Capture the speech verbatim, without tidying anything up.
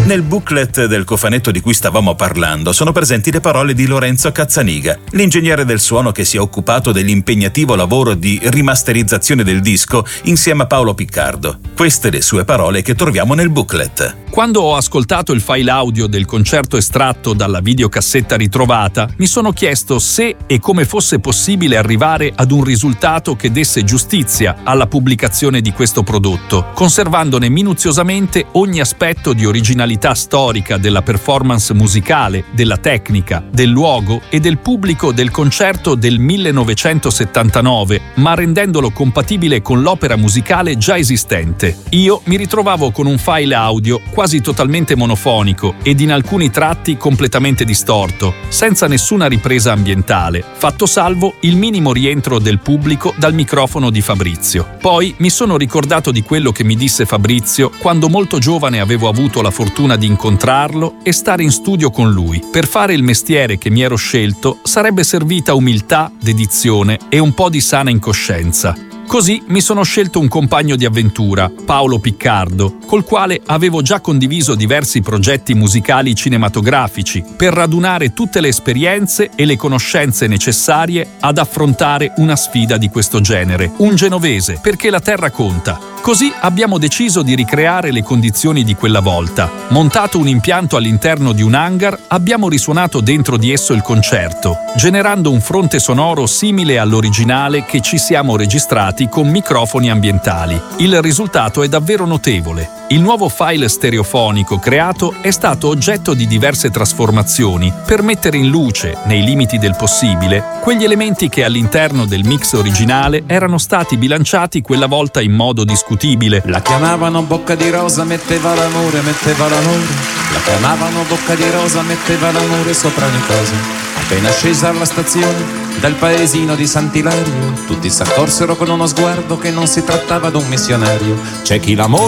Nel booklet del cofanetto di cui stavamo parlando sono presenti le parole di Lorenzo Cazzaniga, l'ingegnere del suono che si è occupato dell'impegnativo lavoro di rimasterizzazione del disco insieme a Paolo Piccardo. Queste le sue parole che troviamo nel booklet. Quando ho ascoltato il file audio del concerto estratto dalla videocassetta ritrovata, mi sono chiesto se e come fosse possibile arrivare ad un risultato che desse giustizia alla pubblicazione di questo prodotto, conservandone minuziosamente ogni aspetto di originalità storica della performance musicale, della tecnica, del luogo e del pubblico del concerto del millenovecentosettantanove, ma rendendolo compatibile con l'opera musicale già esistente. Io mi ritrovavo con un file audio quasi totalmente monofonico ed in alcuni tratti completamente distorto, senza nessuna ripresa ambientale, fatto salvo il minimo rientro del pubblico dal microfono di Fabrizio. Poi mi sono ricordato di quello che mi disse Fabrizio quando molto giovane avevo avuto la fortuna di incontrarlo e stare in studio con lui. Per fare il mestiere che mi ero scelto sarebbe servita umiltà, dedizione e un po' di sana incoscienza. Così mi sono scelto un compagno di avventura, Paolo Piccardo, col quale avevo già condiviso diversi progetti musicali cinematografici per radunare tutte le esperienze e le conoscenze necessarie ad affrontare una sfida di questo genere. Un genovese, perché la terra conta. Così abbiamo deciso di ricreare le condizioni di quella volta. Montato un impianto all'interno di un hangar, abbiamo risuonato dentro di esso il concerto, generando un fronte sonoro simile all'originale che ci siamo registrati con microfoni ambientali. Il risultato è davvero notevole. Il nuovo file stereofonico creato è stato oggetto di diverse trasformazioni per mettere in luce, nei limiti del possibile, quegli elementi che all'interno del mix originale erano stati bilanciati quella volta in modo discutibile. La chiamavano bocca di rosa, metteva l'amore, metteva l'amore. La chiamavano bocca di rosa, metteva l'amore sopra ogni cosa. Appena scesa alla stazione dal paesino di Sant'Ilario, tutti s'accorsero con uno sguardo che non si trattava d'un missionario. C'è chi l'amore